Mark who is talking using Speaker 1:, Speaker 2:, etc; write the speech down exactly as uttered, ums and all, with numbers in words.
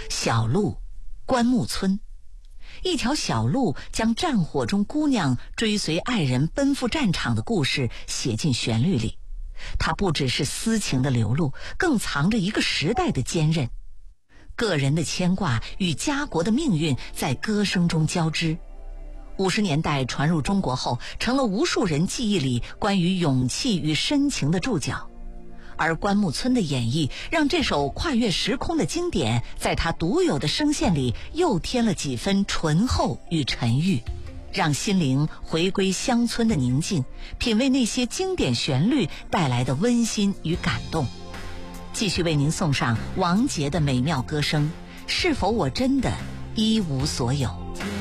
Speaker 1: 小路，关木村。一条小路将战火中姑娘追随爱人奔赴战场的故事写进旋律里。它不只是私情的流露，更藏着一个时代的坚韧。个人的牵挂与家国的命运在歌声中交织。五十年代传入中国后，成了无数人记忆里关于勇气与深情的注脚。而关木村的演绎，让这首跨越时空的经典，在他独有的声线里又添了几分醇厚与沉郁，让心灵回归乡村的宁静，品味那些经典旋律带来的温馨与感动。继续为您送上王杰的美妙歌声，是否我真的一无所有？